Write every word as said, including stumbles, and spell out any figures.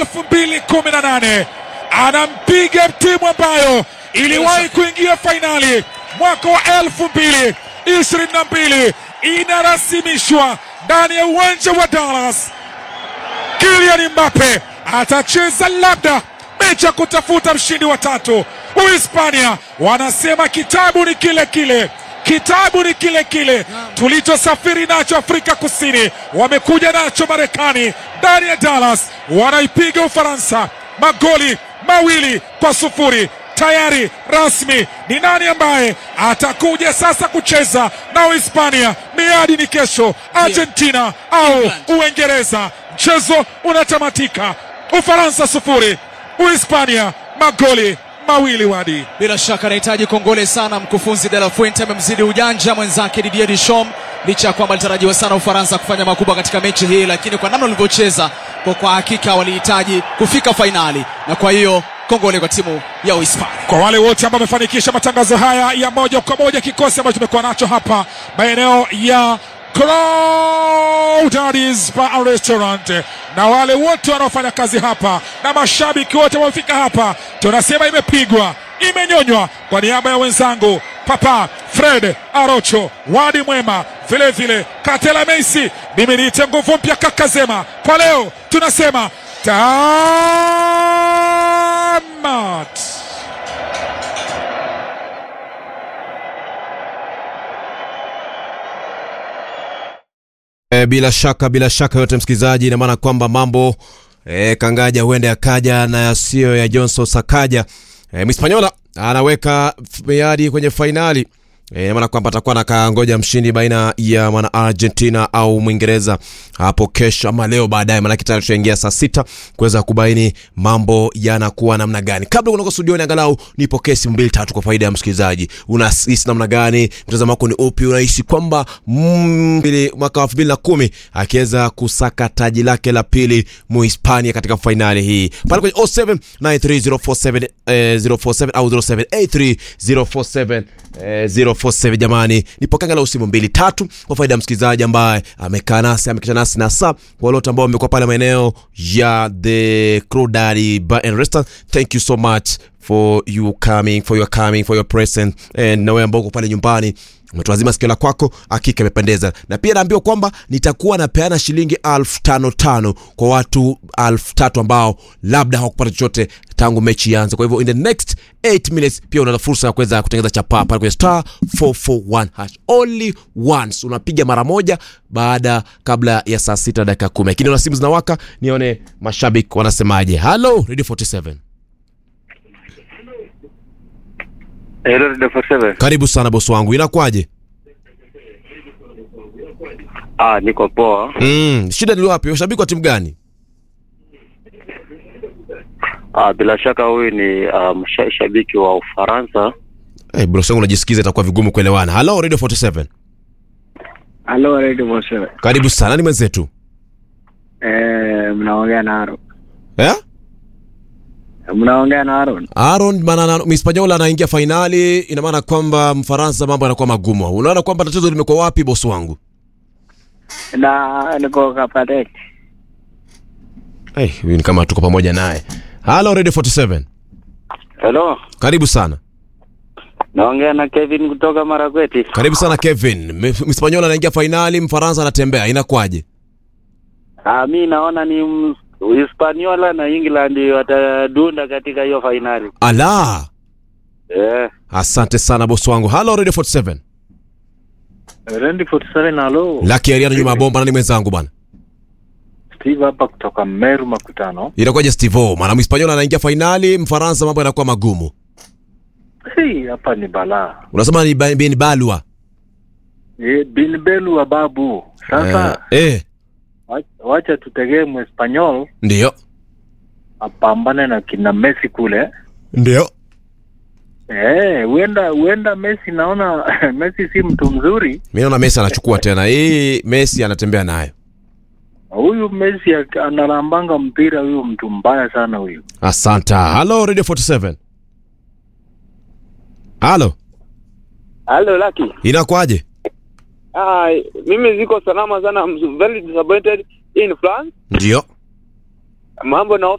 elfu mbili kumi na nane anampiga timu ambayo iliwahi kuingia fainali mwaka wa elfu mbili ishirini na mbili. Inarasimishwa ndani ya uwanja wa Dallas. Kylian Mbappe atacheza labda mechi ya kutafuta mshindi wa tatu. Uhispania wanasema kitabu ni kile kile, kitabu ni kile kile tulichosafiri nacho Afrika Kusini, wamekuja nacho Marekani. Ndani ya Dallas wanaipiga Ufaransa magoli mawili kwa sufuri. Tayari rasmi ni nani ambaye atakuja sasa kucheza na Uhispania. Miadi ni kesho, Argentina au Uingereza. Mchezo unatamatika Ufaransa sufuri, Uhispania magoli mawili. Wadi bila shaka anahitaji kongole sana mkufunzi De La Fuente, amemzidi ujanja mwenzake Didier Deschamps, licha ya kwamba alitarajiwa sana Ufaransa kufanya makubwa katika mechi hii, lakini kwa namna walivyocheza kwa kwa hakika walihitaji kufika fainali, na kwa hiyo kongole kwa timu ya Uhispania. Kwa wale wote ambao wamefanikisha matangazo haya ya moja kwa moja, kikosi ambacho tumekuwa nacho hapa maeneo ya Cloudaddy's Bar Restaurant, na wale wote wanaofanya kazi hapa na mashabiki wote wamefika hapa, tunasema imepigwa, imenyonywa. Kwa niaba ya wenzangu Papa Fred Arocho, Wadi Mwema, vile vile Katela Messi, mimi niite nguvu mpya Kakazema. Kwa leo tunasema tamat. E, bila shaka bila shaka yote msikizaji, ina maana kwamba mambo e, kangaja huenda yakaja na yasiyo ya Johnson Sakaja. E, Mhispaniola anaweka miadi kwenye finali. E, maana kwamba atakuwa anakangoja mshindi baina ya mwana Argentina au Mwingereza hapo kesho ama leo baadaye, maana kitari tuingia saa sita kuweza kubaini mambo yanakuwa namna gani. Kabla unako studioni, angalau nipo kesi mbili tatu kwa faida ya msikilizaji. Unahisi namna gani? Mtazamo wako ni upi? Unahisi kwamba mm, mwaka elfu mbili na kumi akiweza kusaka taji lake la pili Muhispania katika finali hii? Pale kwenye zero seven nine three zero four seven zero four seven au zero seven eight three zero four seven zero four seven. Jamani, nipokanga la usimu mbili tatu kwa faida ya msikilizaji ambaye amekaa nasi, amekita nasi na saa. Kwa wale ambao wamekuwa pale maeneo ya the Cloudaddy Bar and Restaurant, thank you so much for you coming, for your coming, for your presence. And na wewe ambao uko pale nyumbani umetuazima sikio la kwako, hakika imependeza. Na pia naambiwa kwamba nitakuwa napeana shilingi elfu tano tano kwa watu elfu tatu ambao labda hawakupata chochote tangu mechi ianze. Kwa hivyo in the next eight minutes pia una fursa ya kuweza kutengeneza chapa pale kwenye star four four one hash. Only once unapiga mara moja baada kabla ya saa sita dakika kumi. Lakini una simu zinawaka, nione mashabiki wanasemaje. Hello Radio forty-seven. Hello Radio forty-seven. Karibu sana bosi wangu, inakuaje? Ah, niko poa. Mm, shida ni wapi? Washabiki wa timu gani? Ah, bila shaka huyu ni um, shabiki wa Ufaransa. Eh, hey, bro sangu unajisikiza itakuwa vigumu kuelewana. Hello Radio forty-seven. Hello Radio forty-seven. Karibu sana, ni mwenzetu. Eh, mnaongea na Aaron. Eh? Mnaongea na Aaron. Aaron, maana Mhispaniola anaingia finali, ina maana kwamba Mfaransa mambo yanakuwa magumu. Unaona kwamba tatizo limekuwa wapi bosi wangu? Na niko Kapateti. Eh, hey, ni kama tuko pamoja naye. Hello Radio forty-seven. Hello. Karibu sana. Naongea na Kevin kutoka Marakweti. Karibu sana Kevin. Mhispaniola anaingia finali, Mfaransa anatembea. Inakuaje? Ah, mimi naona ni Hispaniola na England watadunda katika hiyo finali. Ala. Eh. Asante sana bosi wangu. Hello Radio forty-seven. Radio forty-seven, hello. Lucky Ariana nyuma bomba, nani mwenzangu bwana? Steve hapa kutoka Meru Makutano. Inakuwaje Steve? Maana Mhispaniola anaingia finali, Mfaransa mambo yanakuwa magumu. Hii hapa ni balaa. Unasema ni bin balwa? Eh, bin belwa babu. Sasa eh, eh. Wacha tutegee Mwespanyol. Ndio. Apambane na kina Messi kule. Ndio. Eh, uenda uenda Messi, naona Messi si mtu mzuri. Mimi naona Messi anachukua tena. Hii Messi anatembea nayo. Huyu Messi analambanga mpira, huyu mtu mbaya sana huyu. Asante. Hello Radio forty-seven. Hello. Hello Lucky. Inakuaje? Ah, mimi ziko salama sana. I'm very disappointed in France. Ndio. Mambo na